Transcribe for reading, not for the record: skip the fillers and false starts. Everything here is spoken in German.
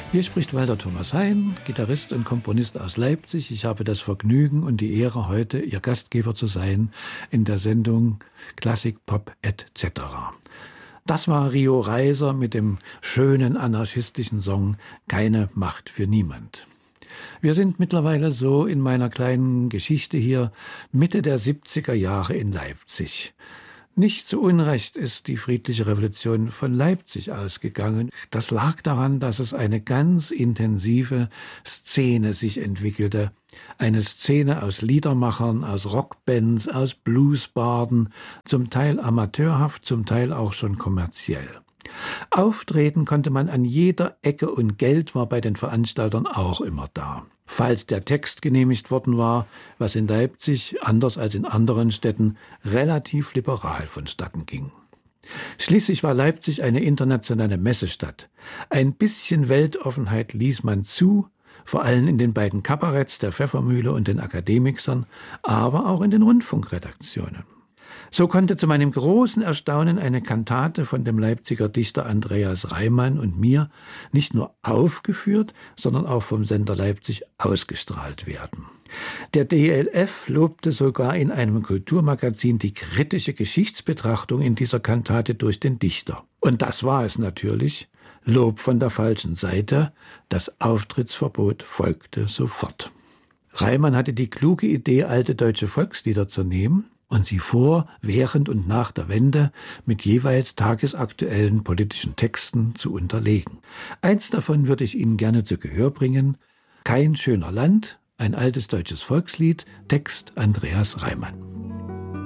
Hier spricht Walter Thomas Hein, Gitarrist und Komponist aus Leipzig. Ich habe das Vergnügen und die Ehre, heute Ihr Gastgeber zu sein in der Sendung Klassik, Pop etc. Das war Rio Reiser mit dem schönen anarchistischen Song Keine Macht für niemand. Wir sind mittlerweile so in meiner kleinen Geschichte hier Mitte der 70er Jahre in Leipzig. Nicht zu Unrecht ist die friedliche Revolution von Leipzig ausgegangen. Das lag daran, dass es eine ganz intensive Szene sich entwickelte. Eine Szene aus Liedermachern, aus Rockbands, aus Bluesbarden, zum Teil amateurhaft, zum Teil auch schon kommerziell. Auftreten konnte man an jeder Ecke und Geld war bei den Veranstaltern auch immer da. Falls der Text genehmigt worden war, was in Leipzig, anders als in anderen Städten, relativ liberal vonstatten ging. Schließlich war Leipzig eine internationale Messestadt. Ein bisschen Weltoffenheit ließ man zu, vor allem in den beiden Kabaretts der Pfeffermühle und den Akademikern, aber auch in den Rundfunkredaktionen. So konnte zu meinem großen Erstaunen eine Kantate von dem Leipziger Dichter Andreas Reimann und mir nicht nur aufgeführt, sondern auch vom Sender Leipzig ausgestrahlt werden. Der DLF lobte sogar in einem Kulturmagazin die kritische Geschichtsbetrachtung in dieser Kantate durch den Dichter. Und das war es natürlich. Lob von der falschen Seite. Das Auftrittsverbot folgte sofort. Reimann hatte die kluge Idee, alte deutsche Volkslieder zu nehmen und sie vor, während und nach der Wende mit jeweils tagesaktuellen politischen Texten zu unterlegen. Eins davon würde ich Ihnen gerne zu Gehör bringen. Kein schöner Land, ein altes deutsches Volkslied, Text Andreas Reimann.